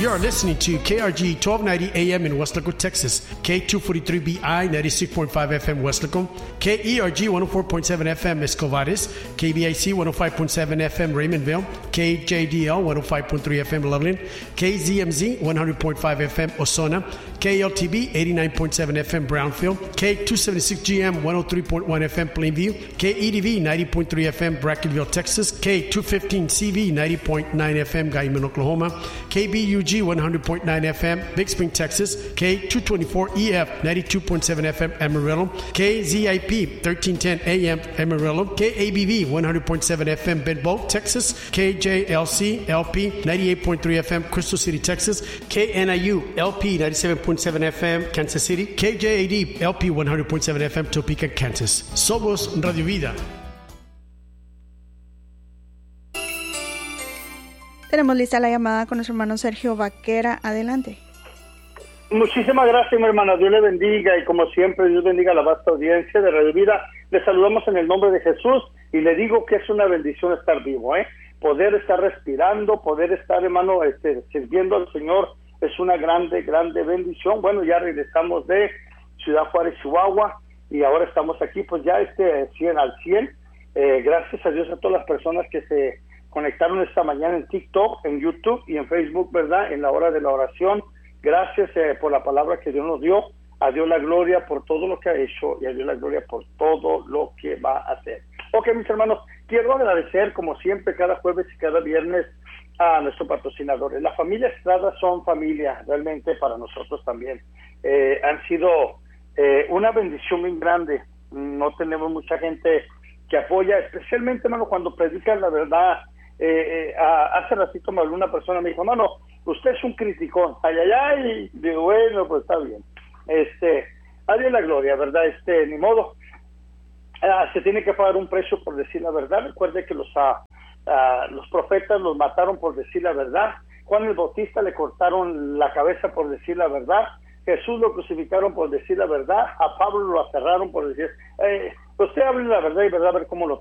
You are listening to KRG 1290 AM in Westlaco, Texas, K243BI 96.5 FM Westlaco, KERG 104.7 FM Escovares, KBIC 105.7 FM Raymondville, KJDL 105.3 FM Loveland, KZMZ 100.5 FM Osona, KLTB 89.7 FM Brownfield, K276GM 103.1 FM Plainview, KEDV 90.3 FM Brackenville, Texas, K215CV 90.9 FM Guyman, Oklahoma, KBUG 100.9 FM Big Spring, Texas, K224EF 92.7 FM Amarillo, KZIP 1310 AM Amarillo, KABV 100.7 FM Bedbolt, Texas, KJLC LP 98.3 FM Crystal City, Texas, KNIU LP 97.7 FM Kansas City, KJAD LP 100.7 FM Topeka, Kansas. Somos Radio Vida. Tenemos lista la llamada con nuestro hermano Sergio Vaquera. Adelante. Muchísimas gracias, mi hermana. Dios le bendiga y como siempre, Dios bendiga a la vasta audiencia de Radio Vida. Le saludamos en el nombre de Jesús y le digo que es una bendición estar vivo, poder estar respirando, poder estar, hermano, sirviendo al Señor es una grande bendición. Bueno, ya regresamos de Ciudad Juárez, Chihuahua, y ahora estamos aquí, pues ya 100 al 100. Gracias a Dios a todas las personas que se conectaron esta mañana en TikTok, en YouTube y en Facebook, ¿verdad? En la hora de la oración. Gracias por la palabra que Dios nos dio. A Dios la gloria por todo lo que ha hecho y a Dios la gloria por todo lo que va a hacer. Ok, mis hermanos, quiero agradecer, como siempre, cada jueves y cada viernes a nuestros patrocinadores. La familia Estrada son familia, realmente, para nosotros también. Han sido una bendición muy grande. No tenemos mucha gente que apoya, especialmente, hermano, cuando predican la verdad. Hace ratito me habló una persona, me dijo, hermano, usted es un criticón. Y digo, bueno, pues está bien. A Dios la gloria, ¿verdad? Ni modo. Se tiene que pagar un precio por decir la verdad. Recuerde que los profetas los mataron por decir la verdad. Juan el Bautista le cortaron la cabeza por decir la verdad. Jesús lo crucificaron por decir la verdad. A Pablo lo aferraron por decir... usted hable la verdad y verdad, a ver cómo lo